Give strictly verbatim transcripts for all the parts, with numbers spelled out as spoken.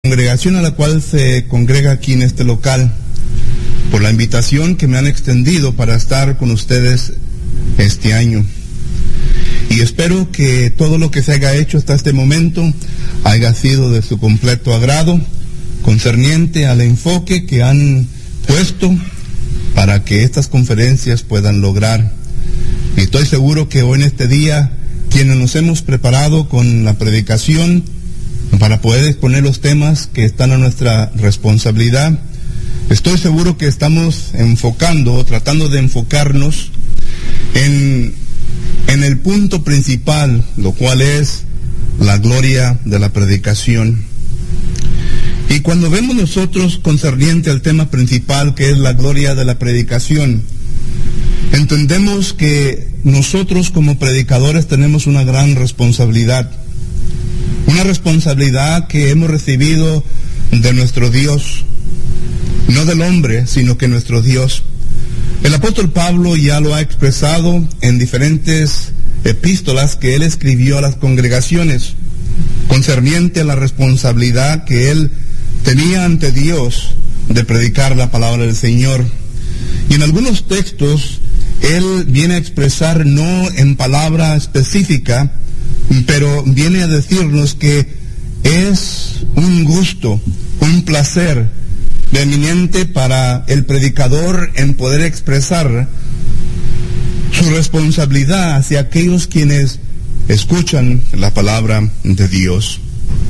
congregación a la cual se congrega aquí en este local, por la invitación que me han extendido para estar con ustedes este año. Y espero que todo lo que se haya hecho hasta este momento haya sido de su completo agrado, concerniente al enfoque que han puesto para que estas conferencias puedan lograr. Y estoy seguro que hoy en este día, quienes nos hemos preparado con la predicación para poder exponer los temas que están a nuestra responsabilidad, estoy seguro que estamos enfocando, tratando de enfocarnos en, en el punto principal, lo cual es la gloria de la predicación. Y cuando vemos nosotros concerniente al tema principal, que es la gloria de la predicación, entendemos que nosotros como predicadores tenemos una gran responsabilidad. Una responsabilidad que hemos recibido de nuestro Dios, no del hombre, sino que nuestro Dios. El apóstol Pablo ya lo ha expresado en diferentes epístolas que él escribió a las congregaciones, concerniente a la responsabilidad que él tenía ante Dios de predicar la palabra del Señor. Y en algunos textos él viene a expresar, no en palabra específica, pero viene a decirnos que es un gusto, un placer eminente para el predicador en poder expresar su responsabilidad hacia aquellos quienes escuchan la palabra de Dios.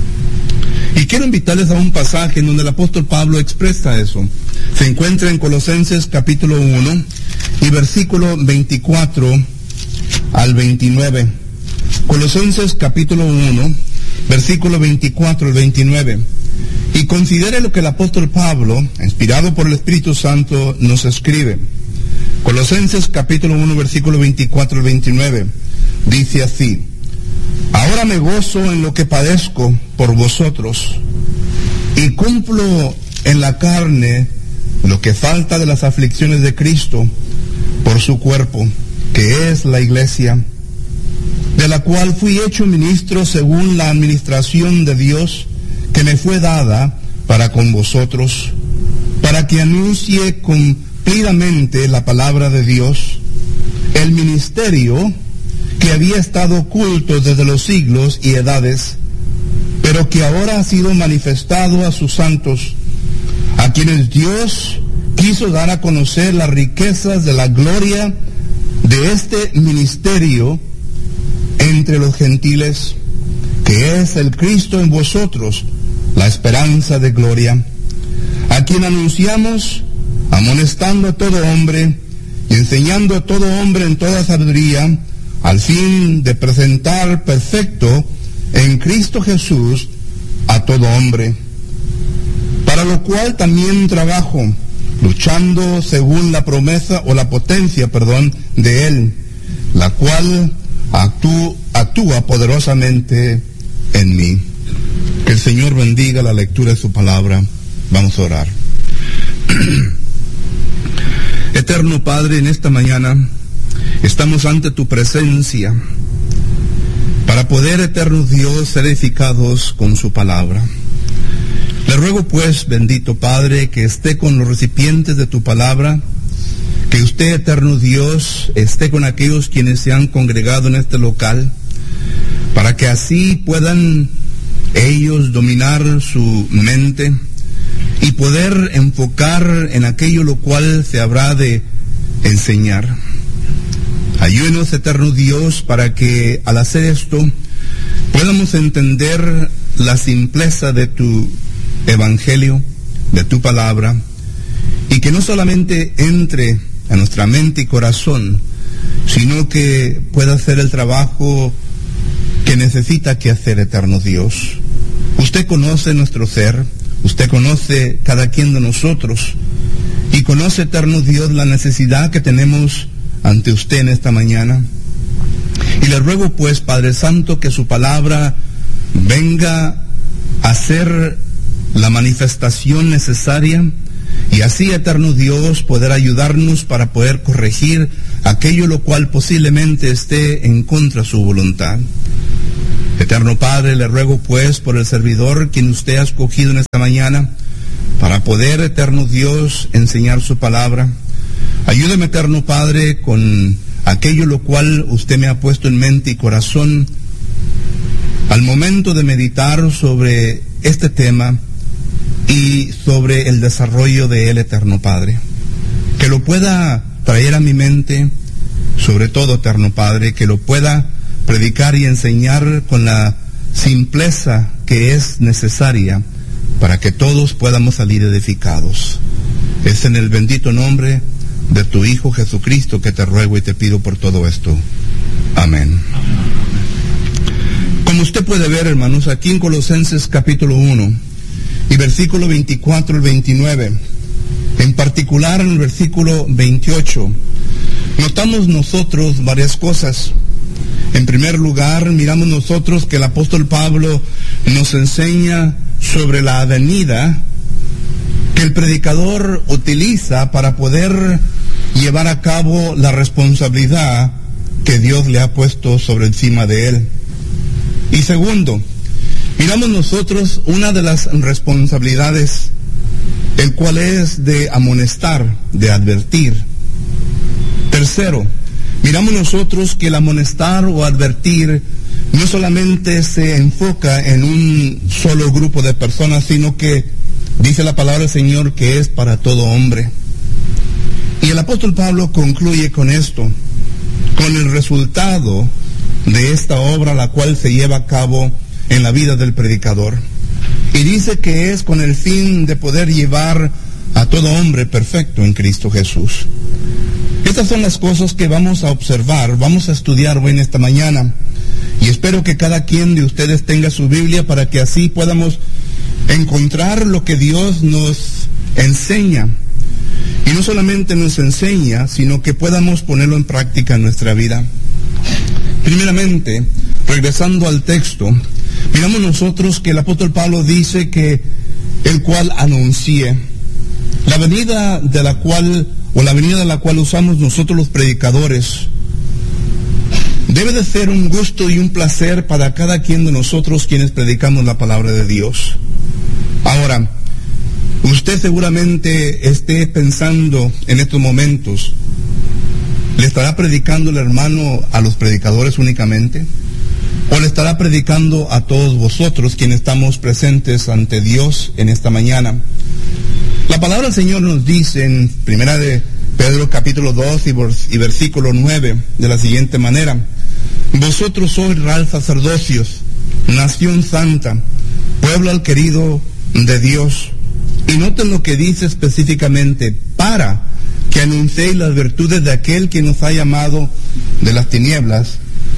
Y quiero invitarles a un pasaje en donde el apóstol Pablo expresa eso. Se encuentra en Colosenses capítulo uno y versículo veinticuatro al veintinueve. Colosenses capítulo uno, versículo veinticuatro al veintinueve. Y considere lo que el apóstol Pablo, inspirado por el Espíritu Santo, nos escribe. Colosenses capítulo uno, versículo veinticuatro al veintinueve. Dice así: ahora me gozo en lo que padezco por vosotros, y cumplo en la carne lo que falta de las aflicciones de Cristo por su cuerpo, que es la iglesia, de la cual fui hecho ministro según la administración de Dios que me fue dada para con vosotros, para que anuncie cumplidamente la palabra de Dios, el ministerio que había estado oculto desde los siglos y edades, pero que ahora ha sido manifestado a sus santos, a quienes Dios quiso dar a conocer las riquezas de la gloria de este ministerio entre los gentiles, que es el Cristo en vosotros, la esperanza de gloria, a quien anunciamos, amonestando a todo hombre y enseñando a todo hombre en toda sabiduría, al fin de presentar perfecto en Cristo Jesús a todo hombre, para lo cual también trabajo, luchando según la promesa o la potencia, perdón, de Él, la cual actúa, actúa poderosamente en mí. Que el Señor bendiga la lectura de su palabra. Vamos a orar. Eterno Padre, en esta mañana estamos ante tu presencia para poder, eterno Dios, ser edificados con su palabra. Le ruego pues, bendito Padre, que esté con los recipientes de tu palabra, que usted, eterno Dios, esté con aquellos quienes se han congregado en este local, para que así puedan ellos dominar su mente y poder enfocar en aquello lo cual se habrá de enseñar. Ayúdenos, eterno Dios, para que al hacer esto podamos entender la simpleza de tu evangelio, de tu palabra, y que no solamente entre a nuestra mente y corazón, sino que pueda hacer el trabajo que necesita que hacer, eterno Dios. Usted conoce nuestro ser, usted conoce cada quien de nosotros, y conoce, eterno Dios, la necesidad que tenemos ante usted en esta mañana. Y le ruego pues, Padre Santo, que su palabra venga a ser la manifestación necesaria, y así, eterno Dios, poder ayudarnos para poder corregir aquello lo cual posiblemente esté en contra de su voluntad. Eterno Padre, le ruego pues por el servidor quien usted ha escogido en esta mañana para poder, eterno Dios, enseñar su palabra. Ayúdeme, eterno Padre, con aquello lo cual usted me ha puesto en mente y corazón al momento de meditar sobre este tema y sobre el desarrollo de él, eterno Padre. Que lo pueda traer a mi mente, sobre todo, eterno Padre, que lo pueda predicar y enseñar con la simpleza que es necesaria para que todos podamos salir edificados. Es en el bendito nombre de tu Hijo Jesucristo que te ruego y te pido por todo esto. Amén. Como usted puede ver, hermanos, aquí en Colosenses capítulo uno y versículo veinticuatro al veintinueve, en particular en el versículo veintiocho, notamos nosotros varias cosas. En primer lugar, miramos nosotros que el apóstol Pablo nos enseña sobre la avenida que el predicador utiliza para poder llevar a cabo la responsabilidad que Dios le ha puesto sobre encima de él. Y segundo, miramos nosotros una de las responsabilidades, el cual es de amonestar, de advertir. Tercero, miramos nosotros que el amonestar o advertir no solamente se enfoca en un solo grupo de personas, sino que dice la palabra del Señor que es para todo hombre. Y el apóstol Pablo concluye con esto, con el resultado de esta obra la cual se lleva a cabo en la vida del predicador. Y dice que es con el fin de poder llevar a todo hombre perfecto en Cristo Jesús. Estas son las cosas que vamos a observar, vamos a estudiar hoy en esta mañana. Y espero que cada quien de ustedes tenga su Biblia para que así podamos encontrar lo que Dios nos enseña. Y no solamente nos enseña, sino que podamos ponerlo en práctica en nuestra vida. Primeramente, regresando al texto, miramos nosotros que el apóstol Pablo dice que el cual anuncie. La venida de la cual, o la venida de la cual usamos nosotros los predicadores, debe de ser un gusto y un placer para cada quien de nosotros quienes predicamos la palabra de Dios. Ahora, usted seguramente esté pensando en estos momentos, ¿le estará predicando el hermano a los predicadores únicamente? ¿O le estará predicando a todos vosotros quienes estamos presentes ante Dios en esta mañana? La palabra del Señor nos dice en primera de Pedro capítulo dos y versículo nueve de la siguiente manera: vosotros sois real sacerdocios, nación santa, pueblo adquirido de Dios. Y noten lo que dice específicamente: para que anunciéis las virtudes de aquel que nos ha llamado de las tinieblas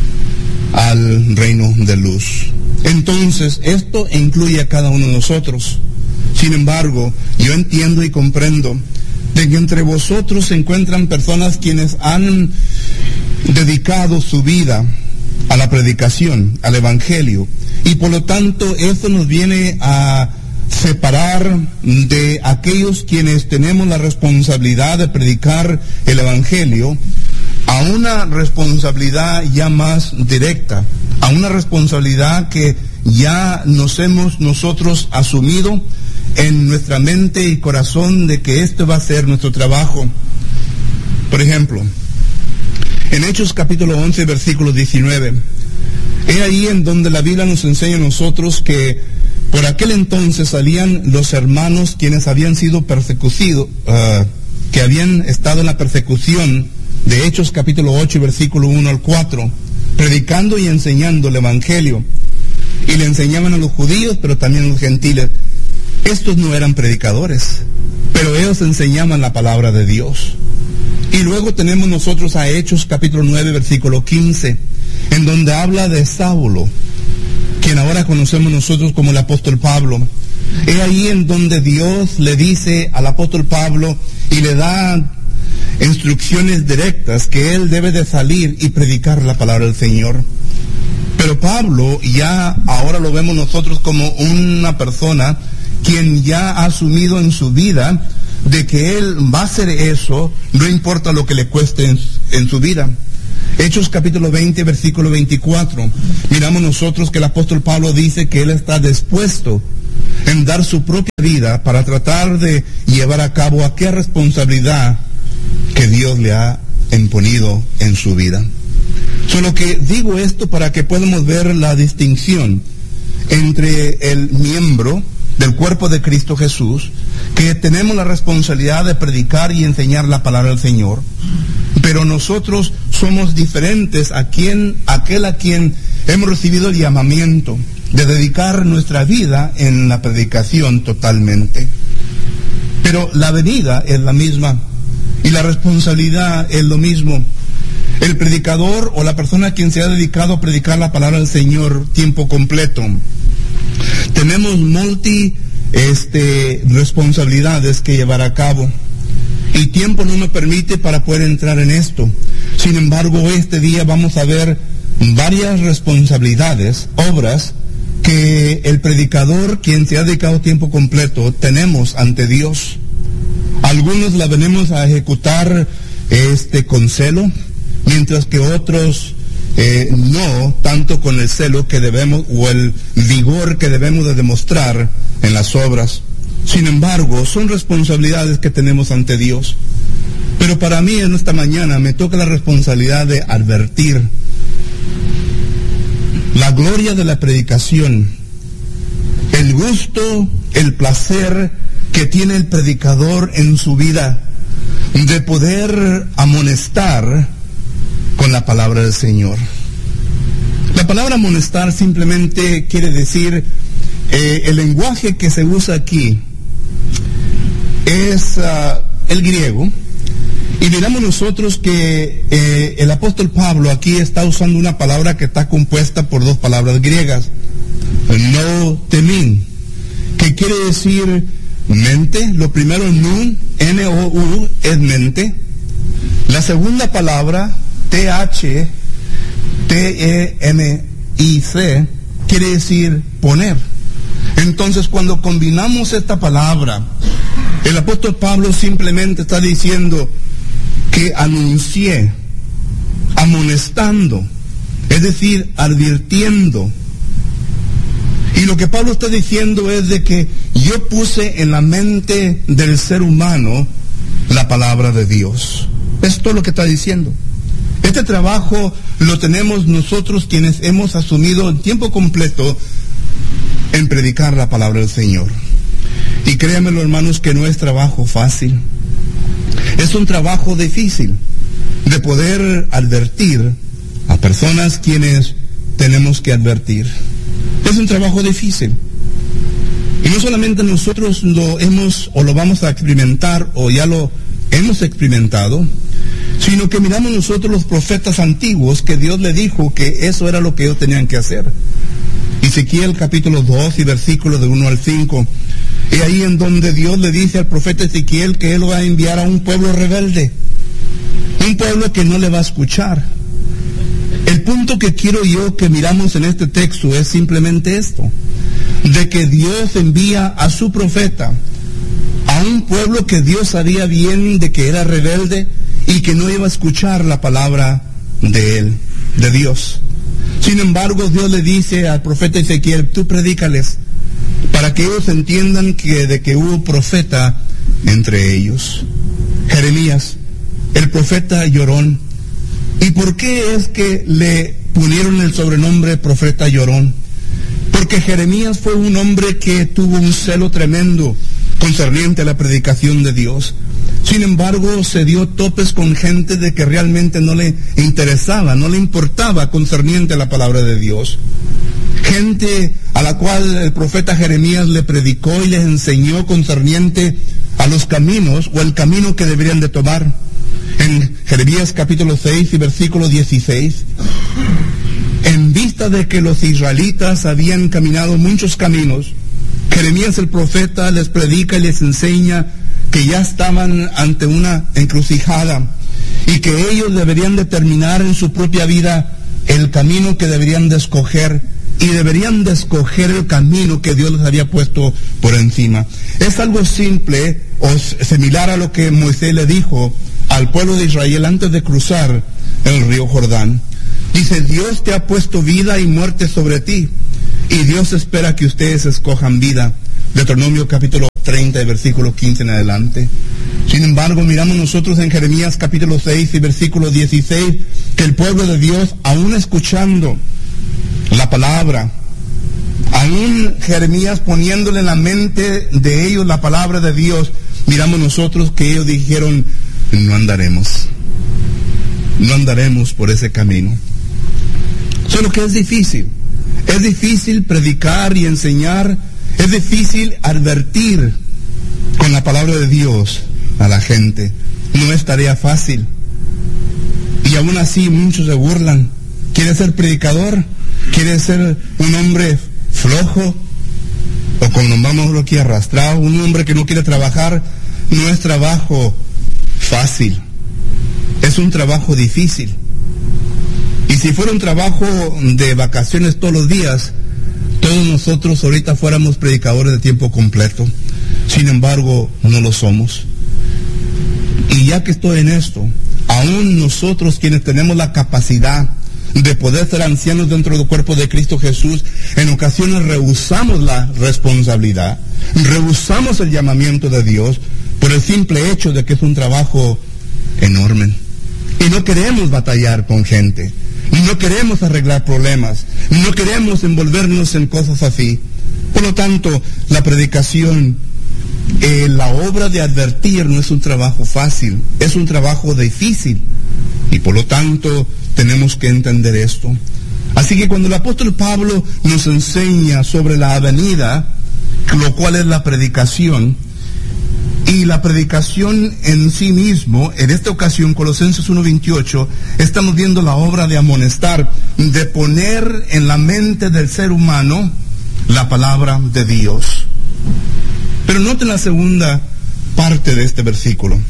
al reino de luz. Entonces, esto incluye a cada uno de nosotros. Sin embargo, yo entiendo y comprendo de que entre vosotros se encuentran personas quienes han dedicado su vida a la predicación, al evangelio, y por lo tanto esto nos viene a separar de aquellos quienes tenemos la responsabilidad de predicar el evangelio a una responsabilidad ya más directa, a una responsabilidad que ya nos hemos nosotros asumido en nuestra mente y corazón de que este va a ser nuestro trabajo. Por ejemplo, en Hechos capítulo once, versículo diecinueve, es ahí en donde la Biblia nos enseña a nosotros que por aquel entonces salían los hermanos quienes habían sido persecuidos, uh, que habían estado en la persecución, de Hechos capítulo ocho, versículo uno al cuatro, predicando y enseñando el evangelio. Y le enseñaban a los judíos, pero también a los gentiles. Estos no eran predicadores, pero ellos enseñaban la palabra de Dios. Y luego tenemos nosotros a Hechos capítulo nueve, versículo quince, en donde habla de Saulo, quien ahora conocemos nosotros como el apóstol Pablo. Es ahí en donde Dios le dice al apóstol Pablo y le da instrucciones directas que él debe de salir y predicar la palabra del Señor. Pero Pablo ya ahora lo vemos nosotros como una persona quien ya ha asumido en su vida de que él va a hacer eso, no importa lo que le cueste en, en su vida. Hechos capítulo veinte, versículo veinticuatro. Miramos nosotros que el apóstol Pablo dice que él está dispuesto en dar su propia vida para tratar de llevar a cabo aquella responsabilidad que Dios le ha imponido en su vida. Solo que digo esto para que podamos ver la distinción entre el miembro del cuerpo de Cristo Jesús, que tenemos la responsabilidad de predicar y enseñar la palabra del Señor, pero nosotros somos diferentes a quien, aquel a quien hemos recibido el llamamiento de dedicar nuestra vida en la predicación totalmente. Pero la venida es la misma y la responsabilidad es lo mismo. El predicador o la persona a quien se ha dedicado a predicar la palabra del Señor tiempo completo, tenemos multi este, responsabilidades que llevar a cabo. Y tiempo no me permite para poder entrar en esto. Sin embargo, este día vamos a ver varias responsabilidades, obras, que el predicador, quien se ha dedicado tiempo completo, tenemos ante Dios. Algunos la venimos a ejecutar este, con celo, mientras que otros eh, no tanto con el celo que debemos, o el vigor que debemos de demostrar en las obras. Sin embargo, son responsabilidades que tenemos ante Dios. Pero para mí en esta mañana me toca la responsabilidad de advertir la gloria de la predicación, el gusto, el placer que tiene el predicador en su vida de poder amonestar con la palabra del Señor. La palabra amonestar simplemente quiere decir, eh, el lenguaje que se usa aquí es uh, el griego, y miramos nosotros que eh, el apóstol Pablo aquí está usando una palabra que está compuesta por dos palabras griegas, no temin, que quiere decir mente. Lo primero, nun, N O U, es mente. La segunda palabra, T H, T E M I C, quiere decir poner. Entonces, cuando combinamos esta palabra, el apóstol Pablo simplemente está diciendo que anuncié, amonestando, es decir, advirtiendo. Y lo que Pablo está diciendo es de que yo puse en la mente del ser humano la palabra de Dios. Esto es lo que está diciendo. Este trabajo lo tenemos nosotros quienes hemos asumido el tiempo completo en predicar la palabra del Señor. Y créanmelo, hermanos, que no es trabajo fácil. Es un trabajo difícil de poder advertir a personas quienes tenemos que advertir. Es un trabajo difícil. Y no solamente nosotros lo hemos o lo vamos a experimentar o ya lo hemos experimentado, sino que miramos nosotros los profetas antiguos que Dios le dijo que eso era lo que ellos tenían que hacer. Ezequiel capítulo dos y versículos de uno al cinco. Y ahí en donde Dios le dice al profeta Ezequiel que él va a enviar a un pueblo rebelde, un pueblo que no le va a escuchar. El punto que quiero yo que miramos en este texto es simplemente esto, de que Dios envía a su profeta a un pueblo que Dios sabía bien de que era rebelde y que no iba a escuchar la palabra de él, de Dios. Sin embargo, Dios le dice al profeta Ezequiel, tú predícales, para que ellos entiendan que de que hubo profeta entre ellos. Jeremías, el profeta llorón. ¿Y por qué es que le pusieron el sobrenombre profeta llorón? Porque Jeremías fue un hombre que tuvo un celo tremendo concerniente a la predicación de Dios. Sin embargo, se dio topes con gente de que realmente no le interesaba, no le importaba concerniente a la palabra de Dios. Gente a la cual el profeta Jeremías le predicó y les enseñó concerniente a los caminos o el camino que deberían de tomar. En Jeremías capítulo seis y versículo dieciséis, en vista de que los israelitas habían caminado muchos caminos, Jeremías el profeta les predica y les enseña que ya estaban ante una encrucijada y que ellos deberían determinar en su propia vida el camino que deberían de escoger, y deberían de escoger el camino que Dios les había puesto por encima. Es algo simple o similar a lo que Moisés le dijo al pueblo de Israel antes de cruzar en el río Jordán. Dice, Dios te ha puesto vida y muerte sobre ti, y Dios espera que ustedes escojan vida. Deuteronomio capítulo treinta, versículo quince en adelante. Sin embargo, miramos nosotros en Jeremías capítulo seis y versículo dieciséis, que el pueblo de Dios, aún escuchando la palabra, aún Jeremías poniéndole en la mente de ellos la palabra de Dios, miramos nosotros que ellos dijeron, no andaremos, no andaremos por ese camino. Solo que es difícil, es difícil predicar y enseñar, es difícil advertir con la palabra de Dios a la gente. No es tarea fácil. Y aún así muchos se burlan. ¿Quiere ser predicador? ¿Quiere ser un hombre flojo? O como nombramos aquí arrastrado, un hombre que no quiere trabajar. No es trabajo fácil. Es un trabajo difícil. Y si fuera un trabajo de vacaciones todos los días, todos nosotros ahorita fuéramos predicadores de tiempo completo. Sin embargo, no lo somos. Y ya que estoy en esto, aún nosotros quienes tenemos la capacidad de poder ser ancianos dentro del cuerpo de Cristo Jesús, en ocasiones rehusamos la responsabilidad, rehusamos el llamamiento de Dios por el simple hecho de que es un trabajo enorme. Y no queremos batallar con gente, no queremos arreglar problemas, no queremos envolvernos en cosas así. Por lo tanto, la predicación, eh, la obra de advertir no es un trabajo fácil, es un trabajo difícil. Y por lo tanto, tenemos que entender esto. Así que cuando el apóstol Pablo nos enseña sobre la avenida, lo cual es la predicación, y la predicación en sí mismo, en esta ocasión, Colosenses uno veintiocho, estamos viendo la obra de amonestar, de poner en la mente del ser humano la palabra de Dios. Pero noten la segunda parte de este versículo.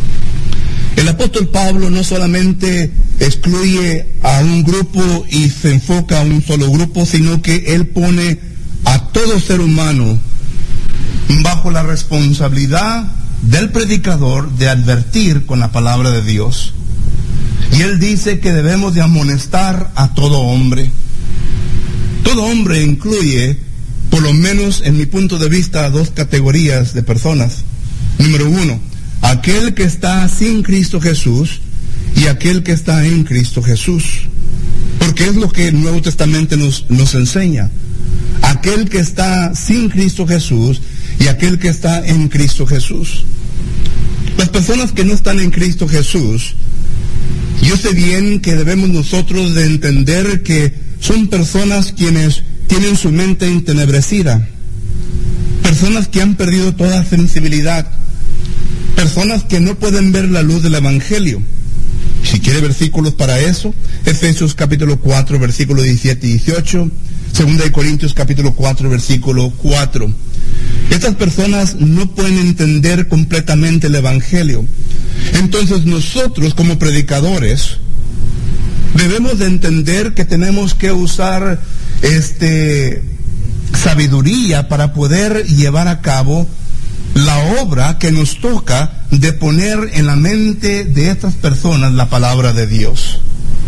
El apóstol Pablo no solamente excluye a un grupo y se enfoca a un solo grupo, sino que él pone a todo ser humano bajo la responsabilidad del predicador de advertir con la palabra de Dios. Y él dice que debemos de amonestar a todo hombre. Todo hombre incluye, por lo menos en mi punto de vista, dos categorías de personas. Número uno, aquel que está sin Cristo Jesús y aquel que está en Cristo Jesús. Porque es lo que el Nuevo Testamento nos, nos enseña. Aquel que está sin Cristo Jesús y aquel que está en Cristo Jesús. Las personas que no están en Cristo Jesús, yo sé bien que debemos nosotros de entender que son personas quienes tienen su mente entenebrecida, personas que han perdido toda sensibilidad, personas que no pueden ver la luz del Evangelio. Si quiere versículos para eso, Efesios capítulo cuatro, versículos diecisiete y dieciocho, Segunda de Corintios capítulo cuatro, versículo cuatro. Estas personas no pueden entender completamente el Evangelio. Entonces nosotros como predicadores debemos de entender que tenemos que usar este sabiduría para poder llevar a cabo la obra que nos toca de poner en la mente de estas personas la palabra de Dios.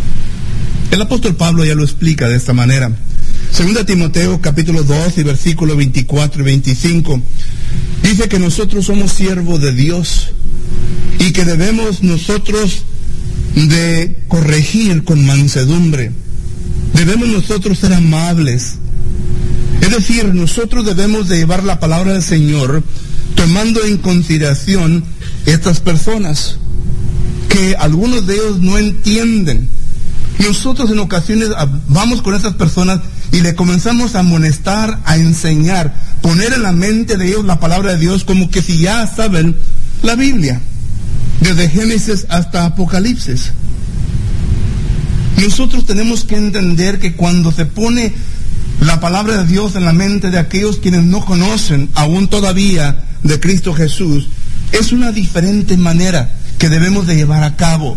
El apóstol Pablo ya lo explica de esta manera. Segunda Timoteo capítulo dos y versículos veinticuatro y veinticinco dice que nosotros somos siervos de Dios y que debemos nosotros de corregir con mansedumbre. Debemos nosotros ser amables. Es decir, nosotros debemos de llevar la palabra del Señor tomando en consideración estas personas que algunos de ellos no entienden. Nosotros en ocasiones vamos con estas personas y le comenzamos a amonestar, a enseñar, poner en la mente de ellos la palabra de Dios como que si ya saben la Biblia, desde Génesis hasta Apocalipsis. Nosotros tenemos que entender que cuando se pone la palabra de Dios en la mente de aquellos quienes no conocen aún todavía de Cristo Jesús, es una diferente manera que debemos de llevar a cabo.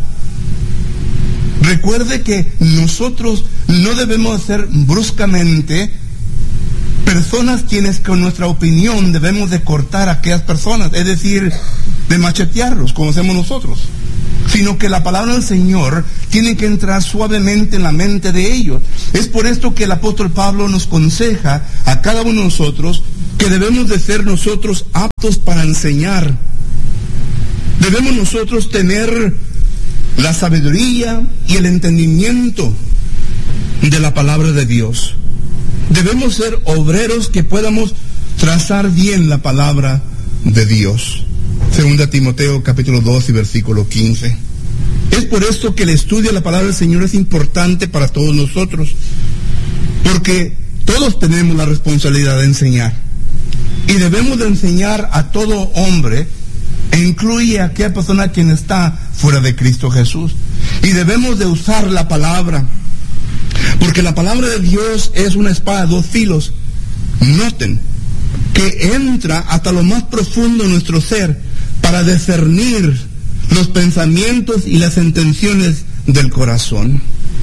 Recuerde que nosotros no debemos ser bruscamente personas quienes con nuestra opinión debemos de cortar a aquellas personas, es decir, de machetearlos como hacemos nosotros. sino que la palabra del Señor tiene que entrar suavemente en la mente de ellos. Es por esto que el apóstol Pablo nos aconseja a cada uno de nosotros que debemos de ser nosotros aptos para enseñar. Debemos nosotros tener la sabiduría y el entendimiento de la palabra de Dios. Debemos ser obreros que podamos trazar bien la palabra de Dios. Segunda Timoteo capítulo dos y versículo quince. Es por esto que el estudio de la palabra del Señor es importante para todos nosotros, porque todos tenemos la responsabilidad de enseñar, y debemos de enseñar a todo hombre, e incluye a aquella persona quien está fuera de Cristo Jesús, y debemos de usar la palabra, porque la palabra de Dios es una espada de dos filos. Noten que entra hasta lo más profundo de nuestro ser para discernir los pensamientos y las intenciones del corazón.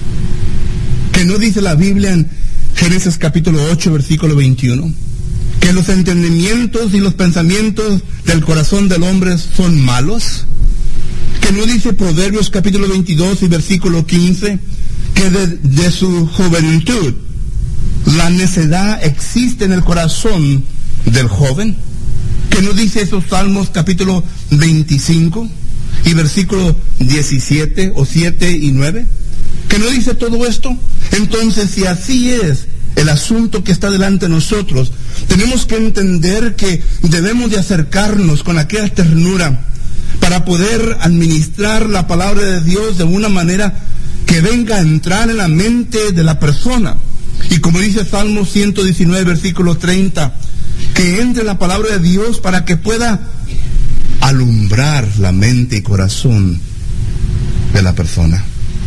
Que no dice la Biblia en Génesis capítulo ocho versículo veintiuno que los entendimientos y los pensamientos del corazón del hombre son malos. Que no dice Proverbios capítulo veintidós y versículo quince que de, de su juventud la necedad existe en el corazón del joven. Que no dice esos Salmos capítulo veinticinco y versículo diecisiete o siete y nueve, que no dice todo esto. Entonces, si así es el asunto que está delante de nosotros, tenemos que entender que debemos de acercarnos con aquella ternura para poder administrar la palabra de Dios de una manera que venga a entrar en la mente de la persona. Y como dice Salmo ciento diecinueve versículo treinta, que entre la palabra de Dios para que pueda alumbrar la mente y corazón de la persona,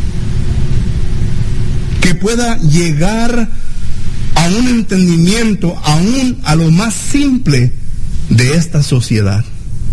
que pueda llegar a un entendimiento aún a lo más simple de esta sociedad.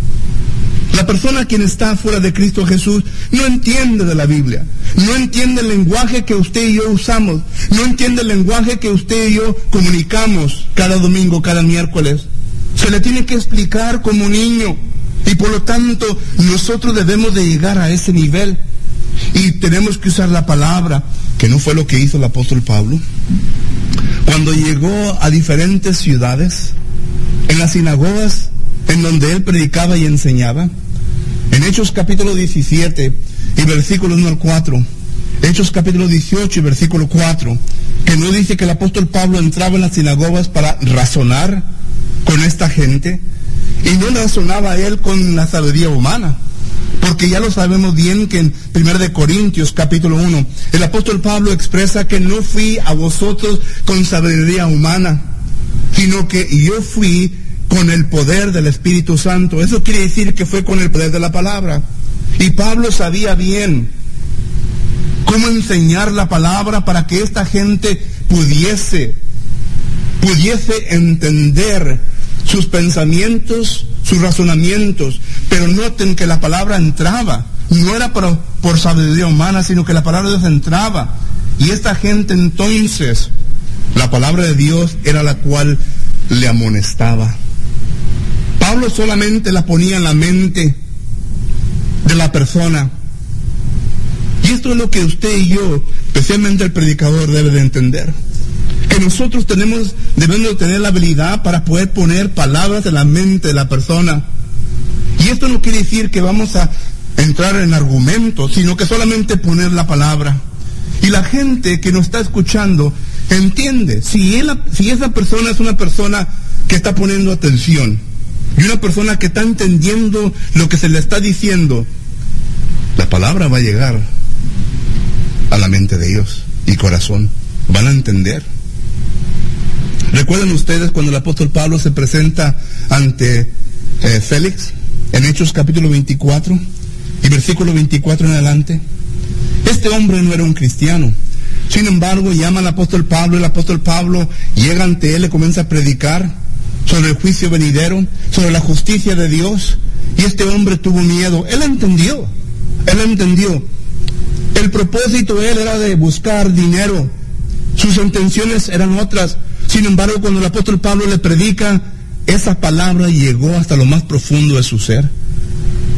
La persona quien está fuera de Cristo Jesús no entiende de la Biblia, no entiende el lenguaje que usted y yo usamos, no entiende el lenguaje que usted y yo comunicamos cada domingo, cada miércoles. Se le tiene que explicar como niño, y por lo tanto nosotros debemos de llegar a ese nivel, y tenemos que usar la palabra, que no fue lo que hizo el apóstol Pablo. Cuando llegó a diferentes ciudades, en las sinagogas en donde él predicaba y enseñaba, en Hechos capítulo diecisiete y versículo uno al cuatro, Hechos capítulo dieciocho y versículo cuatro, que no dice que el apóstol Pablo entraba en las sinagogas para razonar con esta gente, y no razonaba él con la sabiduría humana, porque ya lo sabemos bien que en primera de Corintios capítulo uno, el apóstol Pablo expresa que no fui a vosotros con sabiduría humana, sino que yo fui con el poder del Espíritu Santo. Eso quiere decir que fue con el poder de la palabra. Y Pablo sabía bien cómo enseñar la palabra para que esta gente pudiese, pudiese entender sus pensamientos, sus razonamientos. Pero noten que la palabra entraba, no era por, por sabiduría humana, sino que la palabra de Dios entraba. Y esta gente entonces, la palabra de Dios era la cual le amonestaba. Pablo solamente la ponía en la mente de la persona. Y esto es lo que usted y yo, especialmente el predicador, debe de entender. Que nosotros tenemos, debemos tener la habilidad para poder poner palabras en la mente de la persona. Y esto no quiere decir que vamos a entrar en argumentos, sino que solamente poner la palabra. Y la gente que nos está escuchando entiende, si, él, si esa persona es una persona que está poniendo atención, y una persona que está entendiendo lo que se le está diciendo, la palabra va a llegar a la mente de ellos y corazón. Van a entender. ¿Recuerdan ustedes cuando el apóstol Pablo se presenta ante eh, Félix en Hechos capítulo veinticuatro y versículo veinticuatro en adelante? Este hombre no era un cristiano. Sin embargo, llama al apóstol Pablo, el apóstol Pablo llega ante él, le comienza a predicar sobre el juicio venidero, sobre la justicia de Dios, y este hombre tuvo miedo. Él entendió, él entendió. El propósito de él era de buscar dinero, sus intenciones eran otras. Sin embargo, cuando el apóstol Pablo le predica, esa palabra llegó hasta lo más profundo de su ser.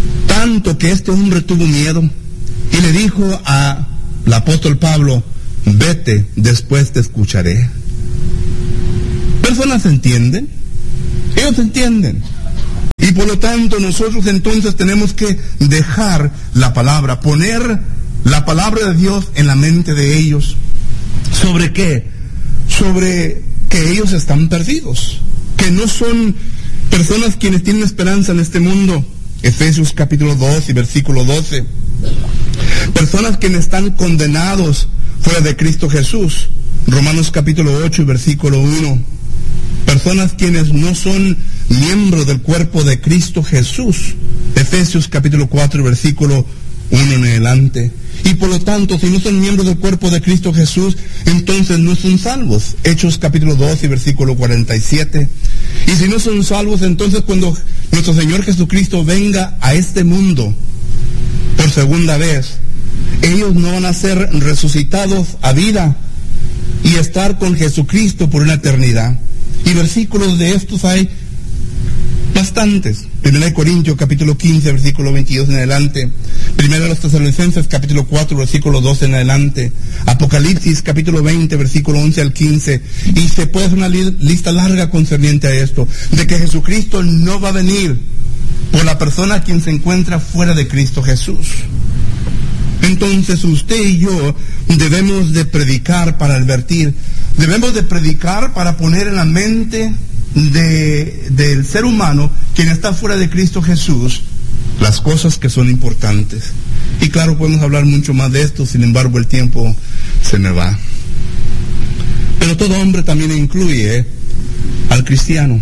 tanto que este hombre tuvo miedo y le dijo al apóstol Pablo, vete, después te escucharé. Personas entienden, ellos entienden. Y por lo tanto nosotros entonces tenemos que dejar la palabra, poner la palabra de Dios en la mente de ellos. ¿Sobre qué? Sobre que ellos están perdidos, que no son personas quienes tienen esperanza en este mundo. Efesios capítulo dos y versículo doce. Personas quienes están condenados fuera de Cristo Jesús. Romanos capítulo ocho y versículo uno. Personas quienes no son miembros del cuerpo de Cristo Jesús. Efesios capítulo cuatro versículo uno en adelante. Y por lo tanto, si no son miembros del cuerpo de Cristo Jesús, entonces no son salvos. Hechos capítulo dos y versículo cuarenta y siete. Y si no son salvos, entonces cuando nuestro Señor Jesucristo venga a este mundo por segunda vez, ellos no van a ser resucitados a vida y estar con Jesucristo por una eternidad. Y versículos de estos hay bastantes. Primera de Corintios capítulo quince versículo veintidós en adelante. Primera de los Tesalonicenses capítulo cuatro versículo doce en adelante. Apocalipsis capítulo veinte versículo once al quince. Y se puede hacer una li- lista larga concerniente a esto, de que Jesucristo no va a venir por la persona quien se encuentra fuera de Cristo Jesús. Entonces usted y yo debemos de predicar para advertir, debemos de predicar para poner en la mente de, del ser humano quien está fuera de Cristo Jesús las cosas que son importantes. Y claro, podemos hablar mucho más de esto, sin embargo el tiempo se me va. Pero todo hombre también incluye al cristiano.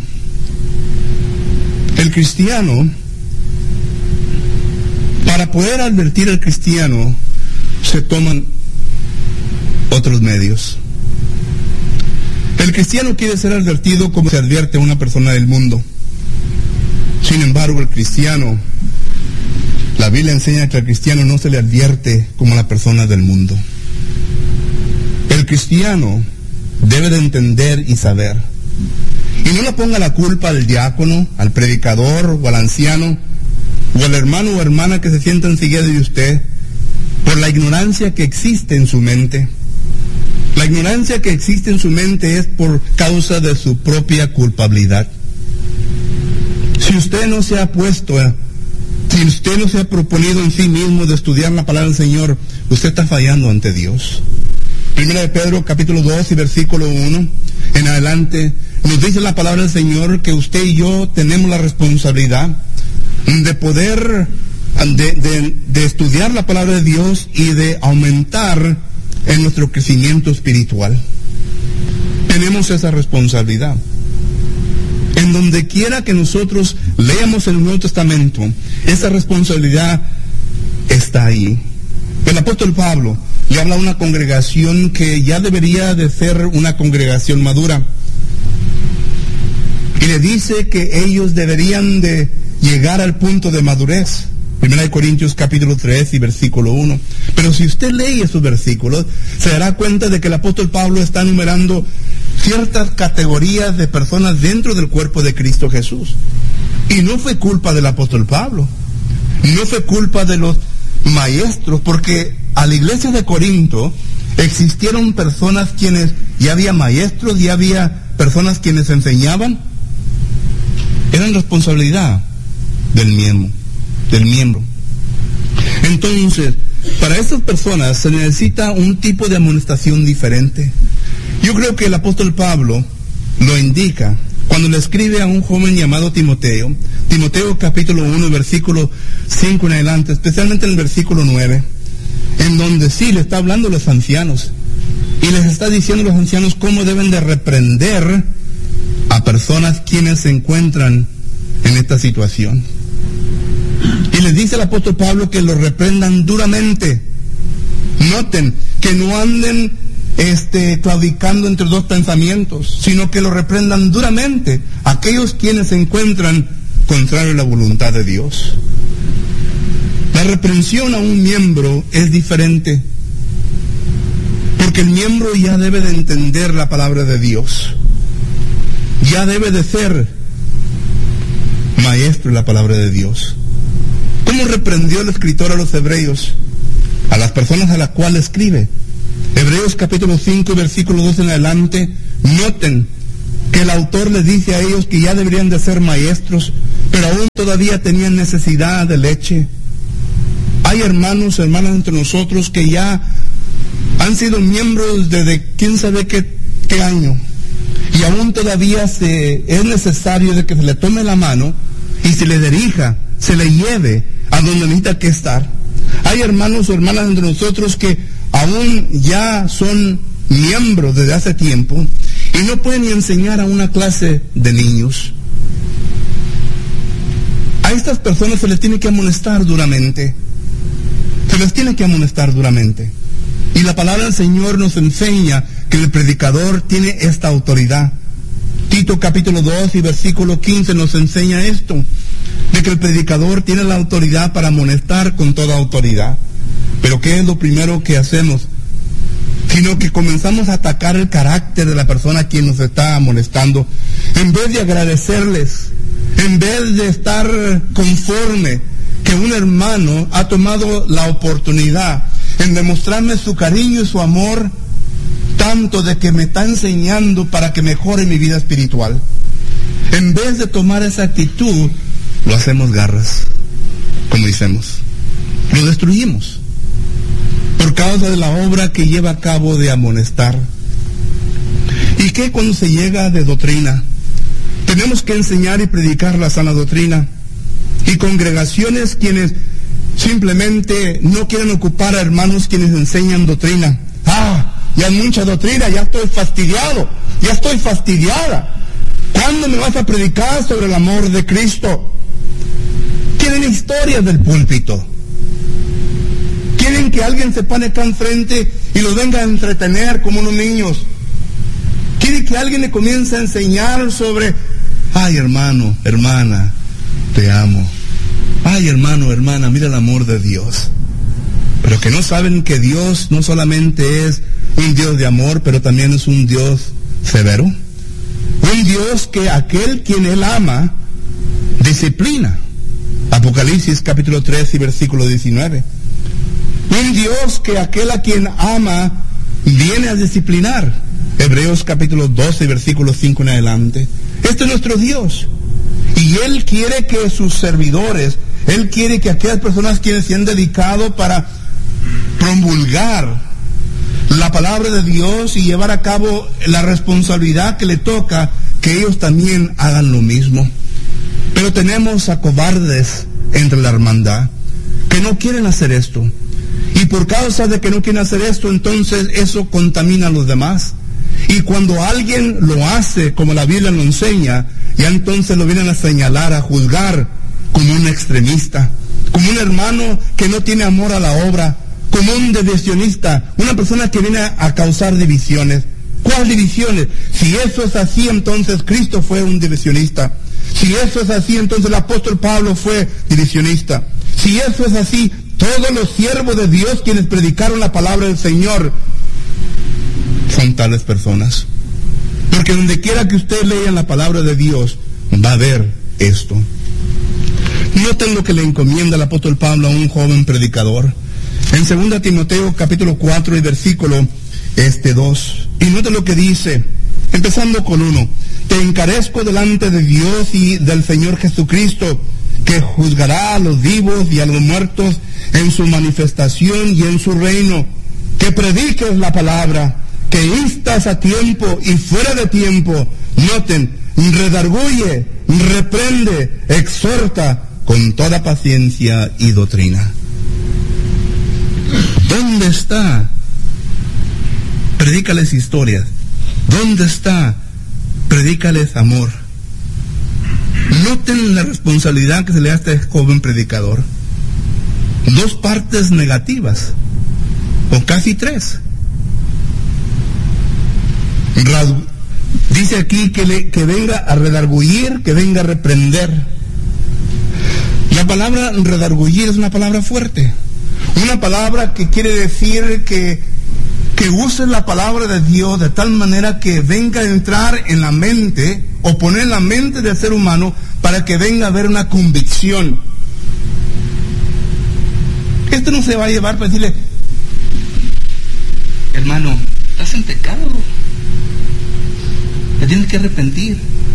El cristiano, para poder advertir al cristiano, se toman otros medios. El cristiano quiere ser advertido como se advierte a una persona del mundo. Sin embargo, el cristiano, la Biblia enseña que al cristiano no se le advierte como a la persona del mundo. El cristiano debe de entender y saber. Y no le ponga la culpa al diácono, al predicador o al anciano, o al hermano o hermana que se sientan enseguida de usted, por la ignorancia que existe en su mente. La ignorancia que existe en su mente es por causa de su propia culpabilidad. Si usted no se ha puesto, si usted no se ha proponido en sí mismo de estudiar la palabra del Señor, usted está fallando ante Dios. Primera de Pedro capítulo dos y versículo uno en adelante nos dice la palabra del Señor que usted y yo tenemos la responsabilidad de poder de, de, de estudiar la palabra de Dios y de aumentar en nuestro crecimiento espiritual. Tenemos esa responsabilidad. En donde quiera que nosotros leamos el Nuevo Testamento, esa responsabilidad está ahí. El apóstol Pablo le habla a una congregación que ya debería de ser una congregación madura. Y le dice que ellos deberían de llegar al punto de madurez. Primera de Corintios capítulo tres y versículo uno. Pero si usted lee esos versículos, se dará cuenta de que el apóstol Pablo está enumerando ciertas categorías de personas dentro del cuerpo de Cristo Jesús. Y no fue culpa del apóstol Pablo, no fue culpa de los maestros, porque a la iglesia de Corinto existieron personas quienes, ya había maestros, ya había personas quienes enseñaban. Eran responsabilidad del miembro, del miembro. Entonces, para estas personas se necesita un tipo de amonestación diferente. Yo creo que el apóstol Pablo lo indica cuando le escribe a un joven llamado Timoteo, Timoteo capítulo uno, versículo cinco en adelante, especialmente en el versículo nueve, en donde sí le está hablando a los ancianos y les está diciendo a los ancianos cómo deben de reprender a personas quienes se encuentran en esta situación. Y les dice el apóstol Pablo que los reprendan duramente. Noten que no anden este, claudicando entre dos pensamientos, sino que los reprendan duramente aquellos quienes se encuentran contrario a la voluntad de Dios. La reprensión a un miembro es diferente, porque el miembro ya debe de entender la palabra de Dios, ya debe de ser maestro en la palabra de Dios. ¿Cómo reprendió el escritor a los hebreos, a las personas a las cuales escribe? Hebreos capítulo cinco, versículo dos en adelante, noten que el autor les dice a ellos que ya deberían de ser maestros, pero aún todavía tenían necesidad de leche. Hay hermanos, hermanas entre nosotros que ya han sido miembros desde quién sabe qué, qué año, y aún todavía se, es necesario de que se le tome la mano y se le dirija, se le lleve a donde necesita que estar. Hay hermanos o hermanas entre nosotros que aún ya son miembros desde hace tiempo y no pueden ni enseñar a una clase de niños. A estas personas se les tiene que amonestar duramente. Se les tiene que amonestar duramente. Y la palabra del Señor nos enseña que el predicador tiene esta autoridad. Tito capítulo dos y versículo quince nos enseña esto, de que el predicador tiene la autoridad para amonestar con toda autoridad. Pero ¿qué es lo primero que hacemos? Sino que comenzamos a atacar el carácter de la persona a quien nos está amonestando. En vez de agradecerles, en vez de estar conforme que un hermano ha tomado la oportunidad en demostrarme su cariño y su amor, tanto de que me está enseñando para que mejore mi vida espiritual. En vez de tomar esa actitud, lo hacemos garras, como decimos. Lo destruimos por causa de la obra que lleva a cabo de amonestar. ¿Y qué cuando se llega de doctrina? Tenemos que enseñar y predicar la sana doctrina. Y congregaciones quienes simplemente no quieren ocupar a hermanos quienes enseñan doctrina. Ah, ya hay mucha doctrina, ya estoy fastidiado, ya estoy fastidiada. ¿Cuándo me vas a predicar sobre el amor de Cristo? Quieren historias del púlpito. Quieren que alguien se pone acá enfrente y los venga a entretener como unos niños. Quieren que alguien le comience a enseñar sobre, ay hermano, hermana, te amo. Ay hermano, hermana, mira el amor de Dios. Pero que no saben que Dios no solamente es un Dios de amor, pero también es un Dios severo. Un Dios que aquel quien Él ama, disciplina. Apocalipsis capítulo tres y versículo diecinueve. Un Dios que aquel a quien ama viene a disciplinar. Hebreos capítulo doce, versículo cinco en adelante. Este es nuestro Dios. Y Él quiere que sus servidores, Él quiere que aquellas personas quienes se han dedicado para promulgar la palabra de Dios y llevar a cabo la responsabilidad que le toca, que ellos también hagan lo mismo. Pero tenemos a cobardes entre la hermandad que no quieren hacer esto. Y por causa de que no quieren hacer esto, entonces eso contamina a los demás. Y cuando alguien lo hace como la Biblia lo enseña, ya entonces lo vienen a señalar, a juzgar como un extremista, como un hermano que no tiene amor a la obra, como un divisionista, una persona que viene a causar divisiones. ¿Cuáles divisiones? Si eso es así, entonces Cristo fue un divisionista. Si eso es así, entonces el apóstol Pablo fue divisionista. Si eso es así, todos los siervos de Dios quienes predicaron la palabra del Señor son tales personas. Porque donde quiera que usted lea la palabra de Dios, va a ver esto. Noten lo que le encomienda el apóstol Pablo a un joven predicador. En segunda Timoteo capítulo cuatro y versículo este dos. Y noten lo que dice, empezando con uno. Te encarezco delante de Dios y del Señor Jesucristo, que juzgará a los vivos y a los muertos en su manifestación y en su reino. Que prediques la palabra, que instas a tiempo y fuera de tiempo. Noten, redarguye, reprende, exhorta con toda paciencia y doctrina. ¿Dónde está? Predícales historias. ¿Dónde está? Predícales amor. Noten la responsabilidad que se le da a este joven predicador. Dos partes negativas, o casi tres. Dice aquí que, le, que venga a redarguir, que venga a reprender. La palabra redarguir es una palabra fuerte. Una palabra que quiere decir que, que use la palabra de Dios de tal manera que venga a entrar en la mente, o poner en la mente del ser humano, para que venga a haber una convicción. usted no se va a llevar para decirle, hermano, estás en pecado, te tienes que arrepentir,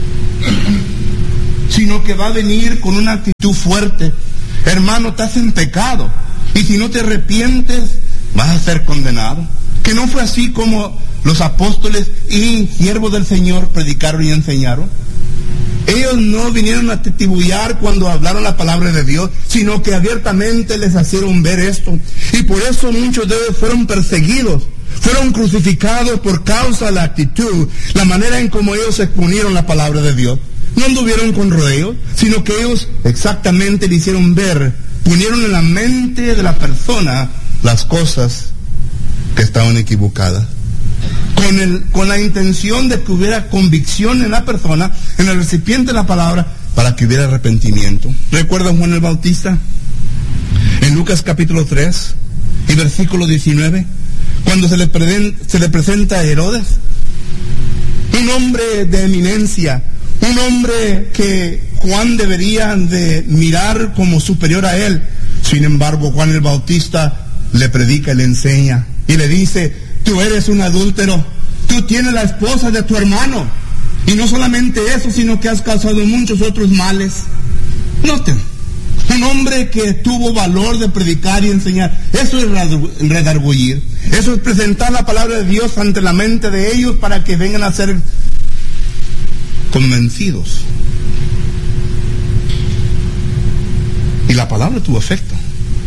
sino que va a venir con una actitud fuerte. Hermano, estás en pecado, y si no te arrepientes vas a ser condenado. Que no fue así como los apóstoles y siervos del Señor predicaron y enseñaron. Ellos no vinieron a titubear cuando hablaron la palabra de Dios, sino que abiertamente les hicieron ver esto. Y por eso muchos de ellos fueron perseguidos, fueron crucificados por causa de la actitud, la manera en cómo ellos exponieron la palabra de Dios. No anduvieron con rodeos, sino que ellos exactamente le hicieron ver, pusieron en la mente de la persona las cosas que estaban equivocadas. Con, el, con la intención de que hubiera convicción en la persona, en el recipiente de la palabra, para que hubiera arrepentimiento. ¿Recuerdan Juan el Bautista? En Lucas capítulo tres y versículo diecinueve, cuando se le, pre, se le presenta a Herodes, un hombre de eminencia, un hombre que Juan debería de mirar como superior a él. Sin embargo, Juan el Bautista le predica y le enseña, y le dice, tú eres un adúltero, tú tienes la esposa de tu hermano, y no solamente eso, sino que has causado muchos otros males. Noten, un hombre que tuvo valor de predicar y enseñar, eso es redarguir, eso es presentar la palabra de Dios ante la mente de ellos para que vengan a ser convencidos. Y la palabra tuvo efecto,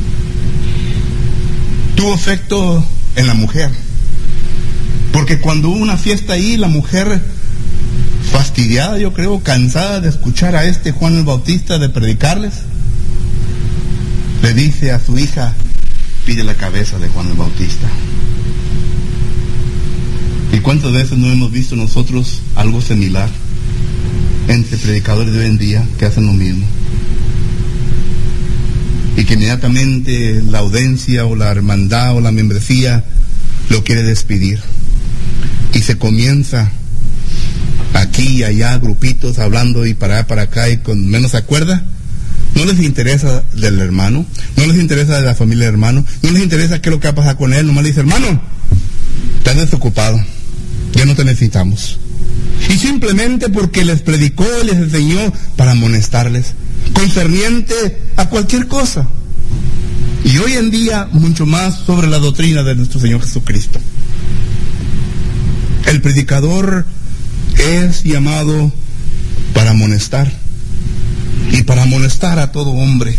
tuvo efecto en la mujer. Porque cuando hubo una fiesta ahí, la mujer, fastidiada, yo creo, cansada de escuchar a este Juan el Bautista de predicarles, le dice a su hija, pide la cabeza de Juan el Bautista. ¿Y cuántas veces no hemos visto nosotros algo similar entre predicadores de hoy en día que hacen lo mismo? Y que inmediatamente la audiencia o la hermandad o la membresía lo quiere despedir. Y se comienza aquí y allá, grupitos hablando y para allá, para acá, y con menos acuerda. No les interesa del hermano, no les interesa de la familia del hermano, no les interesa qué es lo que va a pasar con él. Nomás le dice, hermano, estás desocupado, ya no te necesitamos. Y simplemente porque les predicó, les enseñó para amonestarles, concerniente a cualquier cosa. Y hoy en día, mucho más sobre la doctrina de nuestro Señor Jesucristo. El predicador es llamado para amonestar, y para amonestar a todo hombre.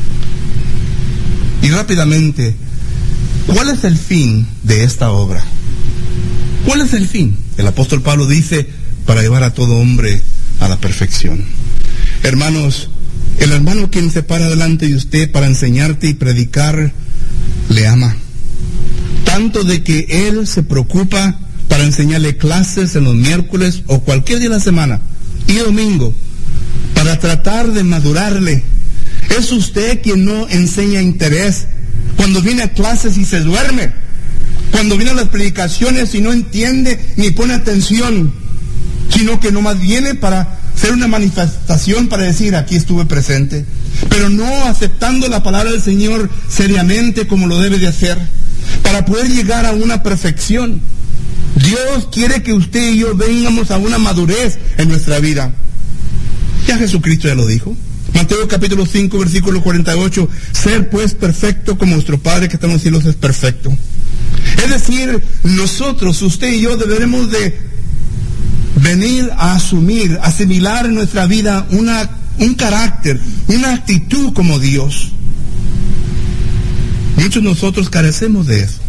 Y rápidamente, ¿cuál es el fin de esta obra? ¿Cuál es el fin? El apóstol Pablo dice, para llevar a todo hombre a la perfección. Hermanos, el hermano quien se para delante de usted para enseñarte y predicar, le ama. Tanto de que él se preocupa para enseñarle clases en los miércoles o cualquier día de la semana y domingo, para tratar de madurarle. Es usted quien no enseña interés. Cuando viene a clases y se duerme, cuando viene a las predicaciones y no entiende ni pone atención, sino que nomás viene para ser una manifestación, para decir, aquí estuve presente, pero no aceptando la palabra del Señor seriamente como lo debe de hacer, para poder llegar a una perfección. Dios quiere que usted y yo vengamos a una madurez en nuestra vida. Ya Jesucristo ya lo dijo. Mateo capítulo cinco, versículo cuarenta y ocho, ser pues perfecto como nuestro Padre que está en los cielos es perfecto. Es decir, nosotros, usted y yo, deberemos de venir a asumir, asimilar en nuestra vida una, un carácter, una actitud como Dios. Muchos de nosotros carecemos de eso.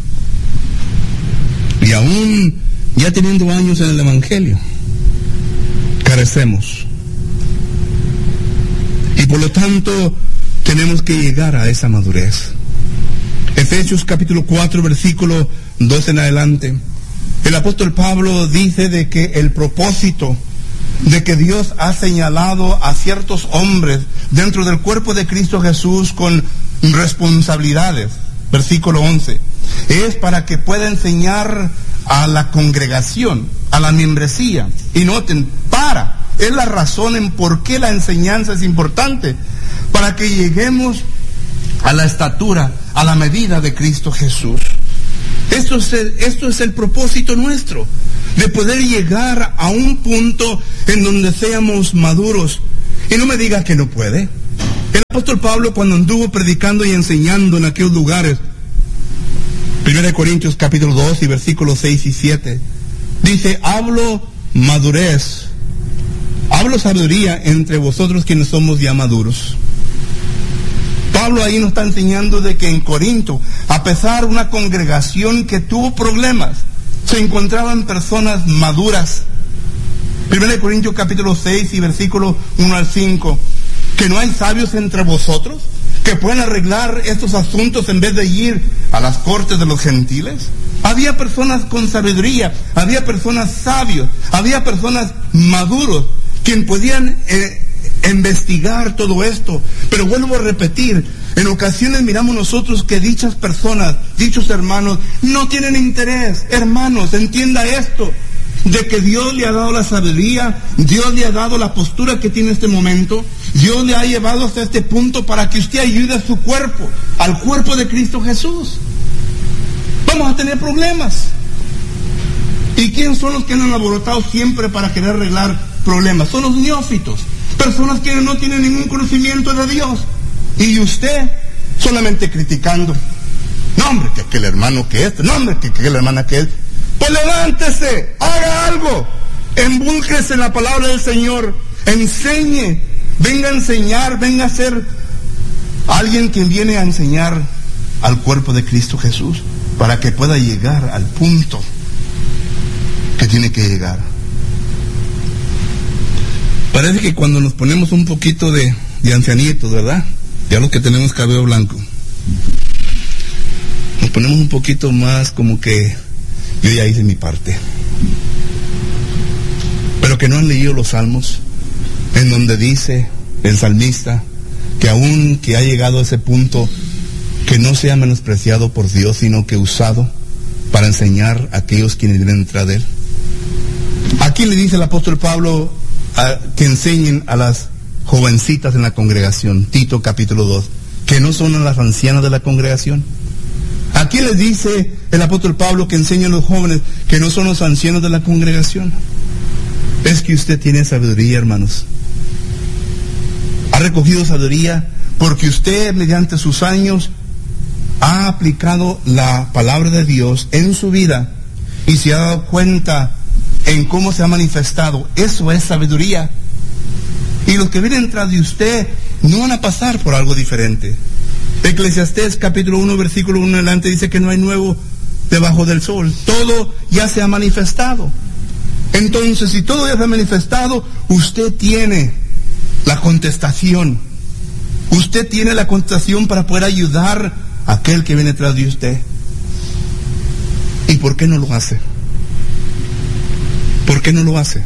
Y aún ya teniendo años en el Evangelio, carecemos. Y por lo tanto, tenemos que llegar a esa madurez. Efesios capítulo cuatro, versículo doce en adelante. El apóstol Pablo dice de que el propósito de que Dios ha señalado a ciertos hombres dentro del cuerpo de Cristo Jesús con responsabilidades, versículo once, es para que pueda enseñar a la congregación, a la membresía. Y noten, para, es la razón en por qué la enseñanza es importante, para que lleguemos a la estatura, a la medida de Cristo Jesús. Esto es el, esto es el propósito nuestro, de poder llegar a un punto en donde seamos maduros. Y no me diga que no puede. El apóstol Pablo, cuando anduvo predicando y enseñando en aquellos lugares, primera de Corintios capítulo dos y versículos seis y siete, dice: hablo madurez, hablo sabiduría entre vosotros quienes somos ya maduros. Pablo ahí nos está enseñando de que en Corinto, a pesar de una congregación que tuvo problemas, se encontraban personas maduras. primera de Corintios capítulo seis y versículo uno al cinco, que no hay sabios entre vosotros que puedan arreglar estos asuntos en vez de ir a las cortes de los gentiles. Había personas con sabiduría, había personas sabios, había personas maduros, quien podían eh, investigar todo esto. Pero vuelvo a repetir, en ocasiones miramos nosotros que dichas personas, dichos hermanos, no tienen interés. Hermanos, entienda esto, de que Dios le ha dado la sabiduría, Dios le ha dado la postura que tiene en este momento, Dios le ha llevado hasta este punto para que usted ayude a su cuerpo, al cuerpo de Cristo Jesús. Vamos a tener problemas. ¿Y quién son los que han alborotado siempre para querer arreglar problemas? Son los neófitos, personas que no tienen ningún conocimiento de Dios. Y usted solamente criticando. No, hombre, que aquel hermano que es, no, hombre, que aquella hermana que es. Pues levántese, haga algo, embúlquese en la palabra del Señor, enseñe, venga a enseñar, venga a ser alguien que viene a enseñar al cuerpo de Cristo Jesús, para que pueda llegar al punto que tiene que llegar. Parece que cuando nos ponemos un poquito de, de ancianitos, ¿verdad? Ya los que tenemos cabello blanco, nos ponemos un poquito más como que yo ya hice mi parte. Pero que no han leído los salmos, en donde dice el salmista que aún que ha llegado a ese punto, que no sea menospreciado por Dios, sino que usado para enseñar a aquellos quienes vienen detrás de él. Aquí le dice el apóstol Pablo a, que enseñen a las jovencitas en la congregación, Tito capítulo dos, que no son las ancianas de la congregación. Aquí les dice el apóstol Pablo que enseña a los jóvenes que no son los ancianos de la congregación. Es que usted tiene sabiduría, hermanos. Ha recogido sabiduría porque usted, mediante sus años, ha aplicado la palabra de Dios en su vida y se ha dado cuenta en cómo se ha manifestado. Eso es sabiduría. Y los que vienen tras de usted no van a pasar por algo diferente. Eclesiastés capítulo uno versículo uno en adelante dice que no hay nuevo debajo del sol. Todo ya se ha manifestado. Entonces, si todo ya se ha manifestado, usted tiene la contestación. Usted tiene la contestación para poder ayudar a aquel que viene tras de usted. ¿Y por qué no lo hace? ¿Por qué no lo hace?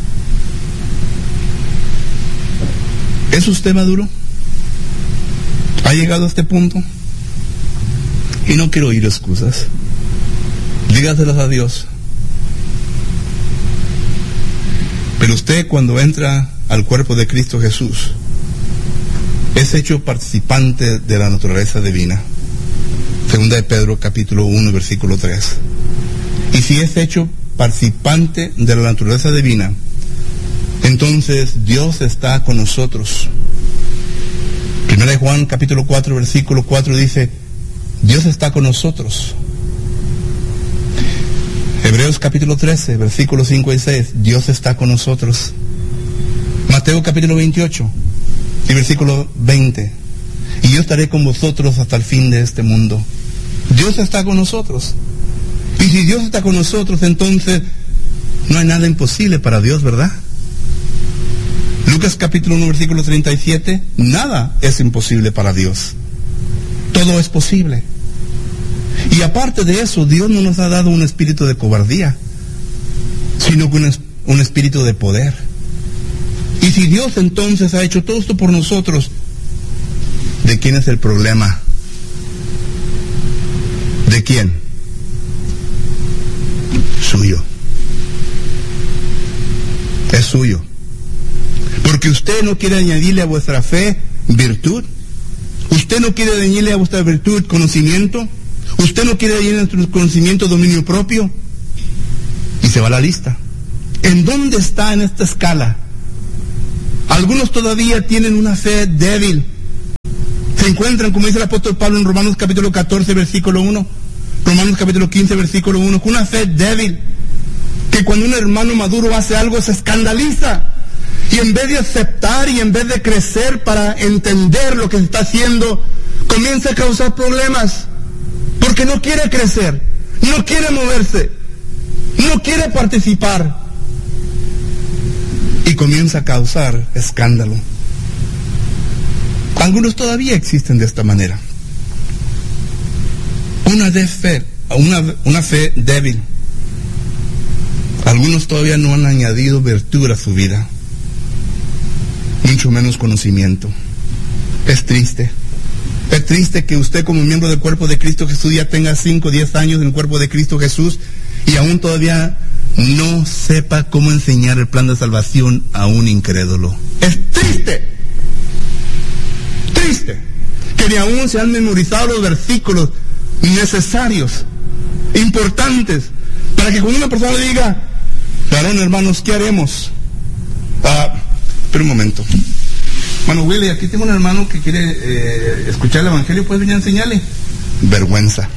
¿Es usted maduro? ¿Ha llegado a este punto? Y no quiero oír excusas. Dígaselas a Dios. Pero usted, cuando entra al cuerpo de Cristo Jesús, es hecho participante de la naturaleza divina. Segunda de Pedro capítulo uno versículo tres. Y si es hecho participante de la naturaleza divina, entonces Dios está con nosotros. Primera de Juan capítulo cuatro versículo cuatro dice: Dios está con nosotros. Hebreos capítulo trece versículos cinco y seis, Dios está con nosotros. Mateo capítulo veintiocho y versículo veinte, y yo estaré con vosotros hasta el fin de este mundo. Dios está con nosotros. Y si Dios está con nosotros, entonces no hay nada imposible para Dios, ¿verdad? Lucas capítulo uno versículo treinta y siete, nada es imposible para Dios. Todo es posible. Y aparte de eso, Dios no nos ha dado un espíritu de cobardía, sino un, un espíritu de poder. Y si Dios entonces ha hecho todo esto por nosotros, ¿de quién es el problema? ¿De quién? Suyo. Es suyo. Porque usted no quiere añadirle a vuestra fe virtud. Usted no quiere añadirle a vuestra virtud conocimiento. Usted no quiere añadirle a nuestro conocimiento dominio propio. Y se va a la lista. ¿En dónde está en esta escala? Algunos todavía tienen una fe débil. Se encuentran, como dice el apóstol Pablo en Romanos capítulo catorce, versículo uno, Romanos capítulo quince, versículo uno, con una fe débil, que cuando un hermano maduro hace algo se escandaliza, y en vez de aceptar y en vez de crecer para entender lo que se está haciendo, comienza a causar problemas, porque no quiere crecer, no quiere moverse, no quiere participar, y comienza a causar escándalo. Algunos todavía existen de esta manera. Una de fe, una, una fe débil. Algunos todavía no han añadido virtud a su vida, mucho menos conocimiento. Es triste. Es triste que usted, como miembro del cuerpo de Cristo Jesús, ya tenga cinco o diez años en el cuerpo de Cristo Jesús y aún todavía no sepa cómo enseñar el plan de salvación a un incrédulo. Es triste. Triste que ni aún se han memorizado los versículos necesarios, importantes, para que cuando una persona le diga, varón, hermanos, ¿qué haremos? Ah, pero un momento. Bueno, Willy, aquí tengo un hermano que quiere eh, escuchar el evangelio, ¿puedes venir a enseñarle? Vergüenza.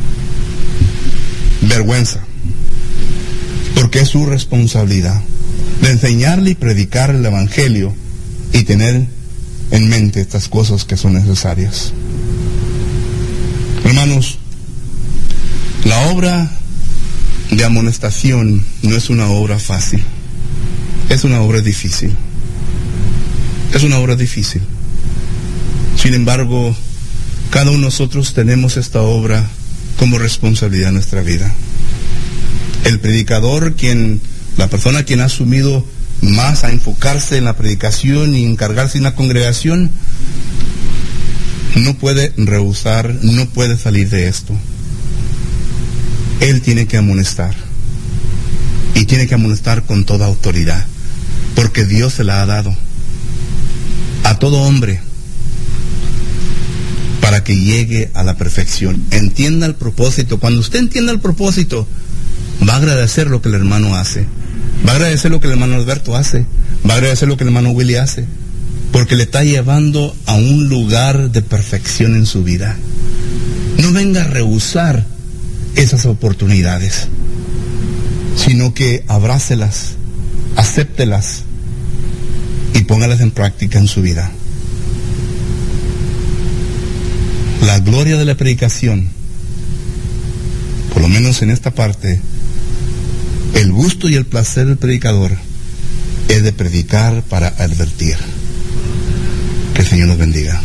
Vergüenza. Porque es su responsabilidad de enseñarle y predicar el evangelio y tener en mente estas cosas que son necesarias. Hermanos, la obra de amonestación no es una obra fácil, es una obra difícil, es una obra difícil. Sin embargo, cada uno de nosotros tenemos esta obra como responsabilidad en nuestra vida. El predicador, quien, la persona quien ha asumido más a enfocarse en la predicación y encargarse de una congregación, no puede rehusar, no puede salir de esto. Él tiene que amonestar, y tiene que amonestar con toda autoridad, porque Dios se la ha dado a todo hombre para que llegue a la perfección. Entienda el propósito. Cuando usted entienda el propósito, va a agradecer lo que el hermano hace. Va a agradecer lo que el hermano Alberto hace. Va a agradecer lo que el hermano Willy hace. Porque le está llevando a un lugar de perfección en su vida. No venga a rehusar esas oportunidades, sino que abrácelas, acéptelas y póngalas en práctica en su vida. La gloria de la predicación, por lo menos en esta parte, el gusto y el placer del predicador es de predicar para advertir. Que el Señor nos bendiga.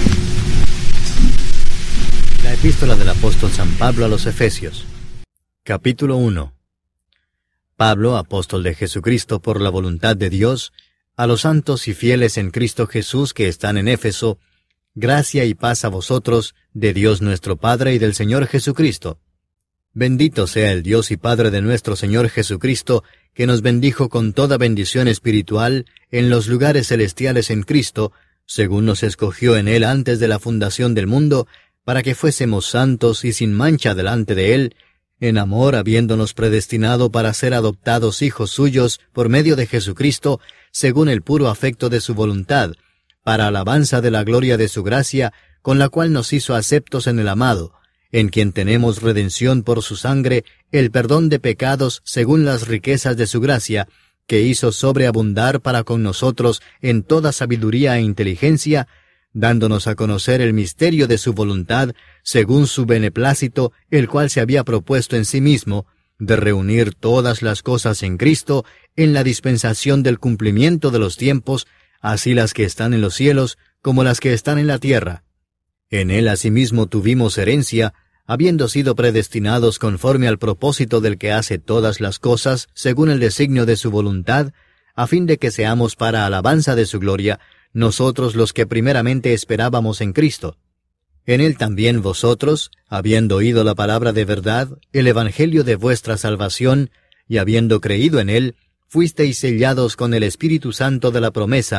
La epístola del apóstol San Pablo a los Efesios. Capítulo uno. Pablo, apóstol de Jesucristo por la voluntad de Dios, a los santos y fieles en Cristo Jesús que están en Éfeso, gracia y paz a vosotros, de Dios nuestro Padre y del Señor Jesucristo. Bendito sea el Dios y Padre de nuestro Señor Jesucristo, que nos bendijo con toda bendición espiritual en los lugares celestiales en Cristo, según nos escogió en Él antes de la fundación del mundo, para que fuésemos santos y sin mancha delante de Él, en amor habiéndonos predestinado para ser adoptados hijos suyos por medio de Jesucristo, según el puro afecto de su voluntad, para alabanza de la gloria de su gracia, con la cual nos hizo aceptos en el amado, en quien tenemos redención por su sangre, el perdón de pecados según las riquezas de su gracia, que hizo sobreabundar para con nosotros en toda sabiduría e inteligencia, dándonos a conocer el misterio de su voluntad, según su beneplácito, el cual se había propuesto en sí mismo, de reunir todas las cosas en Cristo, en la dispensación del cumplimiento de los tiempos, así las que están en los cielos, como las que están en la tierra. En Él asimismo tuvimos herencia, habiendo sido predestinados conforme al propósito del que hace todas las cosas, según el designio de su voluntad, a fin de que seamos para alabanza de su gloria, nosotros los que primeramente esperábamos en Cristo. En Él también vosotros, habiendo oído la palabra de verdad, el evangelio de vuestra salvación, y habiendo creído en Él, fuisteis sellados con el Espíritu Santo de la promesa,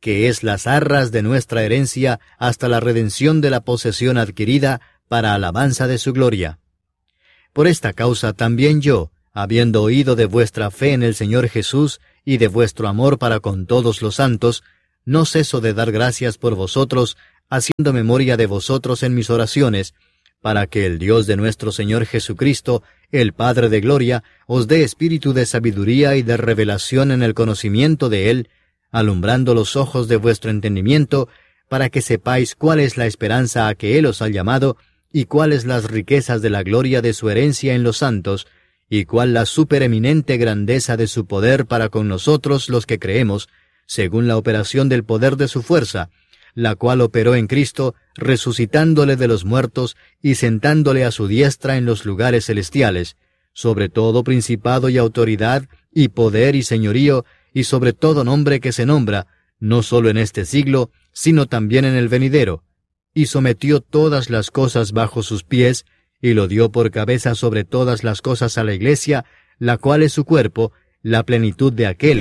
que es las arras de nuestra herencia hasta la redención de la posesión adquirida para alabanza de su gloria. Por esta causa también yo, habiendo oído de vuestra fe en el Señor Jesús y de vuestro amor para con todos los santos, no ceso de dar gracias por vosotros, haciendo memoria de vosotros en mis oraciones, para que el Dios de nuestro Señor Jesucristo, el Padre de gloria, os dé espíritu de sabiduría y de revelación en el conocimiento de Él, alumbrando los ojos de vuestro entendimiento, para que sepáis cuál es la esperanza a que Él os ha llamado, y cuáles las riquezas de la gloria de su herencia en los santos, y cuál la supereminente grandeza de su poder para con nosotros los que creemos, según la operación del poder de su fuerza, la cual operó en Cristo, resucitándole de los muertos y sentándole a su diestra en los lugares celestiales, sobre todo principado y autoridad, y poder y señorío, y sobre todo nombre que se nombra, no sólo en este siglo, sino también en el venidero, y sometió todas las cosas bajo sus pies, y lo dio por cabeza sobre todas las cosas a la Iglesia, la cual es su cuerpo, la plenitud de aquel